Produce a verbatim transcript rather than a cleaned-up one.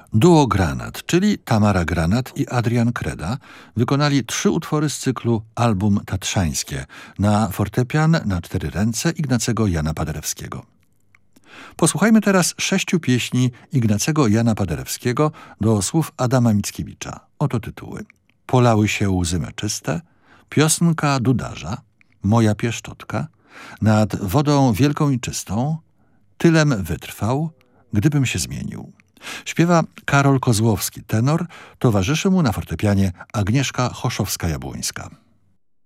Duo Granat, czyli Tamara Granat i Adrian Kreda, wykonali trzy utwory z cyklu Album Tatrzańskie na fortepian na cztery ręce Ignacego Jana Paderewskiego. Posłuchajmy teraz sześciu pieśni Ignacego Jana Paderewskiego do słów Adama Mickiewicza. Oto tytuły: Polały się łzy meczyste, Piosnka Dudarza, Moja pieszczotka, Nad wodą wielką i czystą, Tylem wytrwał, Gdybym się zmienił. Śpiewa Karol Kozłowski, tenor, towarzyszy mu na fortepianie Agnieszka Choszowska-Jabłońska.